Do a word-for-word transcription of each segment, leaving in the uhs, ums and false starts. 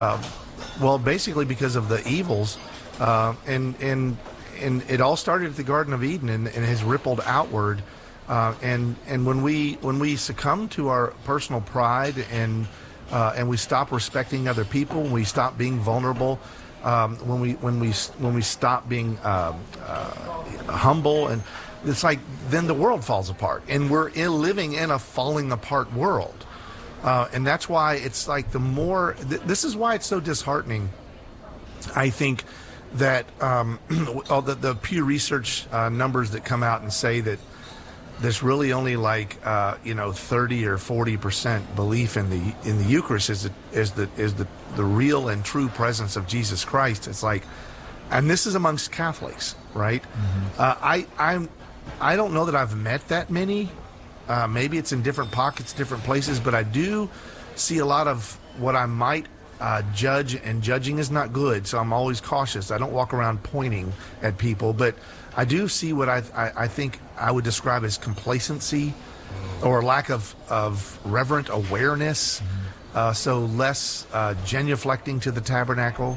Uh, well, basically because of the evils, uh, and and and it all started at the Garden of Eden and, and has rippled outward. Uh, and and when we when we succumb to our personal pride and uh, and we stop respecting other people, when we stop being vulnerable, um, when we when we when we stop being um, uh, humble, and it's like then the world falls apart, and we're in, living in a falling apart world. Uh, and that's why it's like the more, th- this is why it's so disheartening, I think, that um, all the, the Pew Research uh, numbers that come out and say that there's really only like, uh, you know, thirty or forty percent belief in the in the Eucharist is the, is the, is the, the real and true presence of Jesus Christ. It's like, and this is amongst Catholics, right? Mm-hmm. uh, I, I'm, I don't know that I've met that many. Uh, maybe it's in different pockets, different places, but I do see a lot of what I might uh, judge, and judging is not good, so I'm always cautious. I don't walk around pointing at people, but I do see what I, I, I think I would describe as complacency or lack of, of reverent awareness, uh, so less uh, genuflecting to the tabernacle,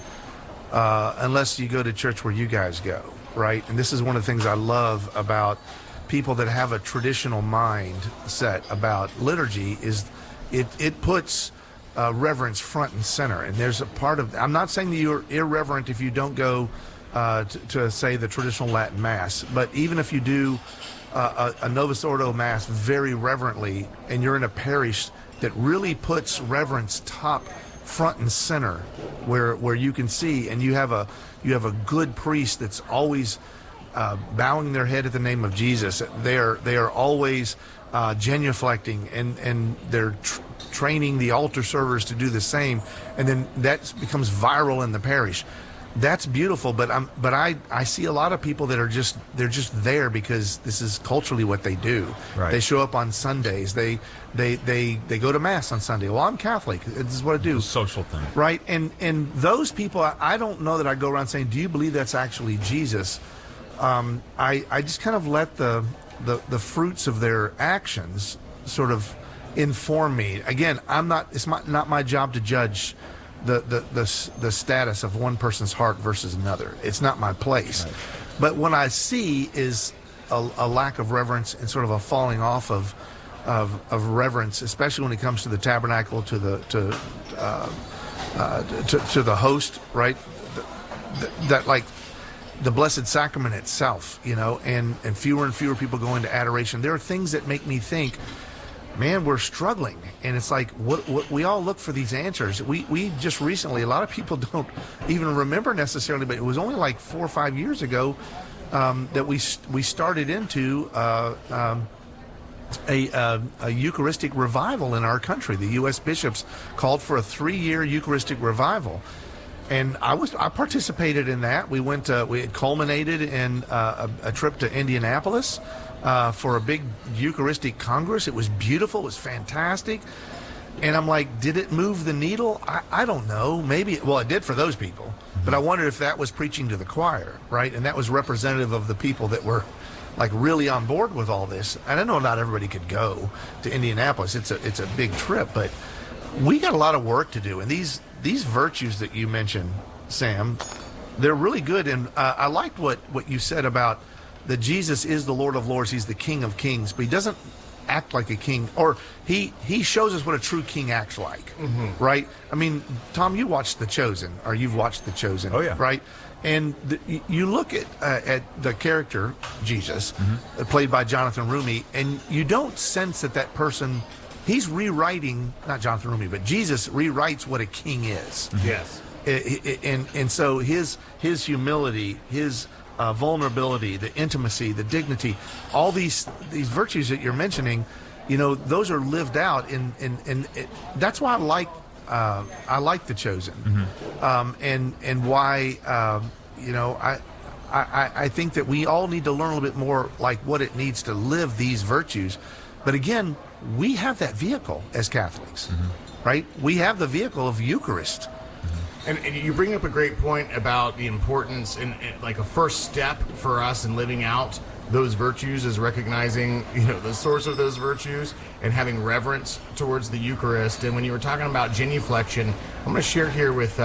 uh, unless you go to church where you guys go, right? And this is one of the things I love about people that have a traditional mindset about liturgy is it it puts uh, reverence front and center. And there's a part of, I'm not saying that you're irreverent if you don't go uh, to, to say the traditional Latin Mass, but even if you do uh, a, a Novus Ordo Mass very reverently, and you're in a parish that really puts reverence top front and center, where where you can see, and you have a you have a good priest that's always Uh, bowing their head at the name of Jesus. They are they are always uh, genuflecting, and and they're tr- training the altar servers to do the same, and then that becomes viral in the parish. That's beautiful, but I'm but I, I see a lot of people that are just they're just there because this is culturally what they do. Right. They show up on Sundays. They they they they go to Mass on Sunday. Well, I'm Catholic. This is what I do. It's a social thing, right? And and those people, I, I don't know that I go around saying, "Do you believe that's actually Jesus?" Um, I, I just kind of let the, the the fruits of their actions sort of inform me. Again, I'm not. It's my, not my job to judge the, the the the status of one person's heart versus another. It's not my place. Right. But what I see is a, a lack of reverence and sort of a falling off of of of reverence, especially when it comes to the tabernacle, to the to uh, uh, to, to the host, right? That, that like. The Blessed Sacrament itself, you know, and, and fewer and fewer people go into adoration. There are things that make me think, man, we're struggling. And it's like, what, what we all look for these answers. We we just recently, a lot of people don't even remember necessarily, but it was only like four or five years ago um, that we we started into uh, um, a, uh, a Eucharistic revival in our country. The U S bishops called for a three-year Eucharistic revival. And I was I participated in that. We went to, we culminated in uh, a, a trip to Indianapolis uh, for a big Eucharistic Congress. It was beautiful. It was fantastic. And I'm like, did it move the needle? I, I don't know. Maybe, well, it did for those people. But I wondered if that was preaching to the choir, right? And that was representative of the people that were like really on board with all this. And I know not everybody could go to Indianapolis. It's a it's a big trip, but we got a lot of work to do. And these these virtues that you mentioned, Sam, they're really good. And uh, I liked what, what you said about that Jesus is the Lord of Lords. He's the King of Kings, but he doesn't act like a king, or he he shows us what a true king acts like, mm-hmm. right? I mean, Tom, you watched The Chosen, or you've watched The Chosen, oh yeah, right? And the, you look at uh, at the character Jesus, mm-hmm. uh, played by Jonathan Rumi, and you don't sense that that person, he's rewriting, not Jonathan Rumi, but Jesus rewrites what a king is. Mm-hmm. Yes, it, it, and and so his his humility, his Uh, vulnerability, the intimacy, the dignity, all these these virtues that you're mentioning, you know, those are lived out in in, in it, that's why I like uh, I like The Chosen, mm-hmm. um, and and why um, you know I, I I think that we all need to learn a little bit more like what it needs to live these virtues, but again, we have that vehicle as Catholics, mm-hmm. right? We have the vehicle of Eucharist. And, and you bring up a great point about the importance and, and like a first step for us in living out those virtues as recognizing, you know, the source of those virtues and having reverence towards the Eucharist. And when you were talking about genuflection, I'm going to share here with